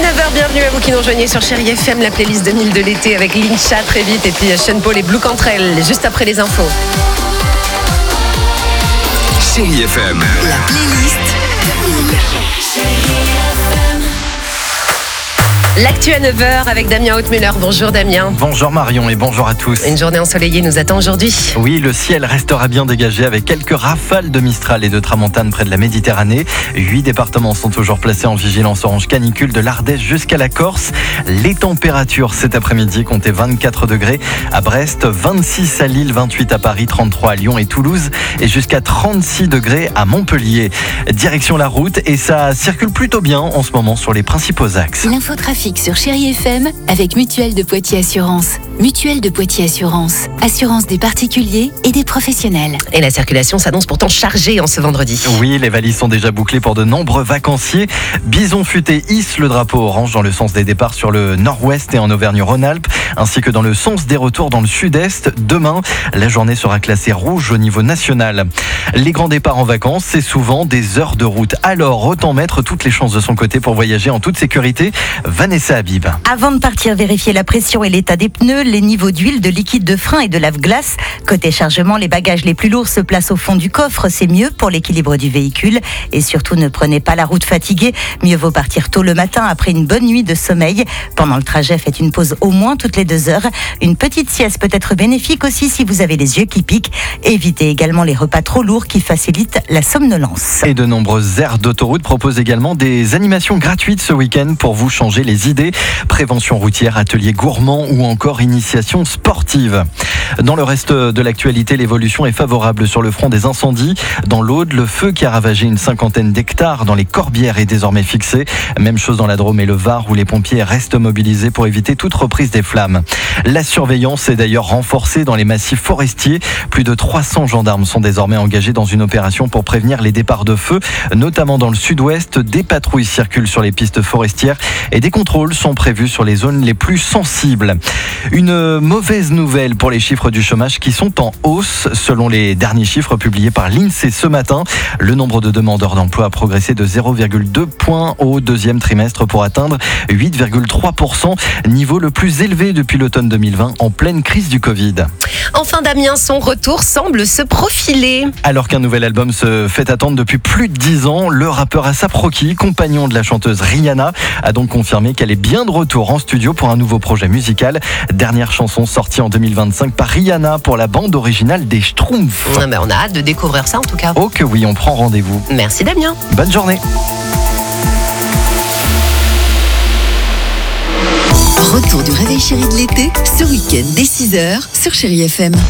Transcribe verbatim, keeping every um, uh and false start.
neuf heures, bienvenue à vous qui nous rejoignez sur Chérie F M, la playlist deux mille de l'été avec Lincha très vite et puis Sean Paul et Blue Cantrell juste après les infos. Chérie F M, la playlist L'actu à neuf heures avec Damien Hautmuller. Bonjour Damien. Bonjour Marion et bonjour à tous. Une journée ensoleillée nous attend aujourd'hui. Oui, le ciel restera bien dégagé avec quelques rafales de Mistral et de Tramontane près de la Méditerranée. Huit départements sont toujours placés en vigilance orange canicule de l'Ardèche jusqu'à la Corse. Les températures cet après-midi comptaient vingt-quatre degrés à Brest, vingt-six à Lille, vingt-huit à Paris, trente-trois à Lyon et Toulouse et jusqu'à trente-six degrés à Montpellier. Direction la route et ça circule plutôt bien en ce moment sur les principaux axes. L'infotrafic sur Chérie F M avec Mutuelle de Poitiers Assurance. Mutuelle de Poitiers Assurance. Assurance des particuliers et des professionnels. Et la circulation s'annonce pourtant chargée en ce vendredi. Oui, les valises sont déjà bouclées pour de nombreux vacanciers. Bison Futé hisse le drapeau orange dans le sens des départs sur le nord-ouest et en Auvergne-Rhône-Alpes, ainsi que dans le sens des retours dans le sud-est. Demain, la journée sera classée rouge au niveau national. Les grands départs en vacances, c'est souvent des heures de route. Alors, autant mettre toutes les chances de son côté pour voyager en toute sécurité. Vanessa Habib. Avant de partir, vérifier la pression et l'état des pneus, les niveaux d'huile, de liquide de frein et de lave-glace. Côté chargement, les bagages les plus lourds se placent au fond du coffre. C'est mieux pour l'équilibre du véhicule. Et surtout, ne prenez pas la route fatiguée. Mieux vaut partir tôt le matin après une bonne nuit de sommeil. Pendant le trajet, faites une pause au moins toutes les deux heures. Une petite sieste peut être bénéfique aussi si vous avez les yeux qui piquent. Évitez également les repas trop lourds qui facilitent la somnolence. Et de nombreuses aires d'autoroute proposent également des animations gratuites ce week-end pour vous changer les idées. Prévention routière, ateliers gourmands ou encore initiation sportive. Dans le reste de l'actualité, l'évolution est favorable sur le front des incendies. Dans l'Aude, le feu qui a ravagé une cinquantaine d'hectares dans les Corbières est désormais fixé. Même chose dans la Drôme et le Var où les pompiers restent mobilisés pour éviter toute reprise des flammes. La surveillance est d'ailleurs renforcée dans les massifs forestiers. Plus de trois cents gendarmes sont désormais engagés dans une opération pour prévenir les départs de feu, notamment dans le sud-ouest. Des patrouilles circulent sur les pistes forestières et des contrôles sont prévus sur les zones les plus sensibles. Une mauvaise nouvelle pour les chiffres du chômage qui sont en hausse. Selon les derniers chiffres publiés par l'INSEE ce matin, le nombre de demandeurs d'emploi a progressé de zéro virgule deux points au deuxième trimestre pour atteindre huit virgule trois pour cent, niveau le plus élevé depuis l'automne deux mille vingt en pleine crise du Covid. Enfin Damien, son retour semble se profiler. Alors qu'un nouvel album se fait attendre depuis plus de dix ans, le rappeur A$ap Rocky, compagnon de la chanteuse Rihanna, a donc confirmé qu'elle est bien de retour en studio pour un nouveau projet musical. Dernière chanson sortie en deux mille vingt-cinq par Rihanna pour la bande originale des Schtroumpfs. Ah ben on a hâte de découvrir ça en tout cas. Oh que oui, on prend rendez-vous. Merci Damien. Bonne journée. Retour du réveil chéri de l'été, ce week-end dès six heures sur Chérie F M.